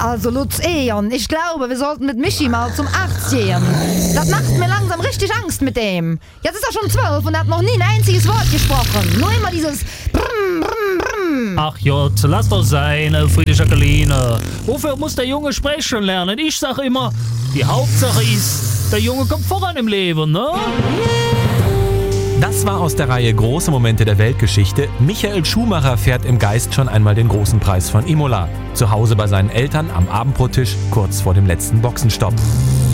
Also Lutz Eon, ich glaube, wir sollten mit Michi mal zum Arzt gehen. Das macht mir langsam richtig Angst mit dem. Jetzt ist er schon 12 und hat noch nie ein einziges Wort gesprochen. Nur immer dieses Brrm, Brrm, Brrm. Ach Jott, lass doch sein, Friede Jacqueline. Wofür muss der Junge sprechen lernen? Ich sage immer, die Hauptsache ist, der Junge kommt voran im Leben, ne? Das war aus der Reihe Große Momente der Weltgeschichte. Michael Schumacher fährt im Geist schon einmal den großen Preis von Imola. Zu Hause bei seinen Eltern am Abendbrottisch, kurz vor dem letzten Boxenstopp.